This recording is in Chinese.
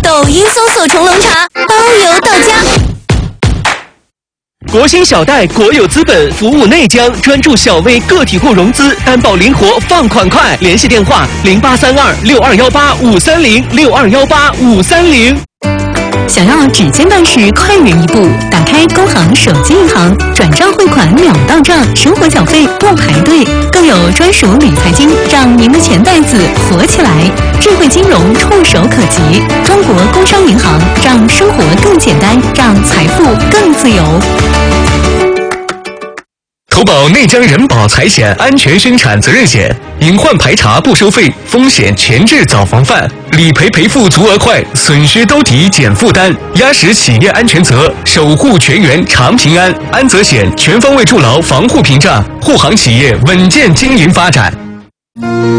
抖音搜索虫龙茶，包邮到家。 国新小贷国有资本服务内江，专注小微个体户融资，担保灵活，放款快。联系电话08326218-530，6218-530。 想要指尖办事快人一步，打开工行手机银行，转账汇款秒到账，生活缴费不排队，更有专属理财金，让您的钱袋子活起来。智慧金融触手可及，中国工商银行让生活更简单，让财富更自由。 投保内江人保财险安全生产责任险，隐患排查不收费，风险前置早防范，理赔赔付足额快，损失兜底减负担，压实企业安全责，守护全员长平安。安责险全方位筑牢防护屏障，护航企业稳健经营发展。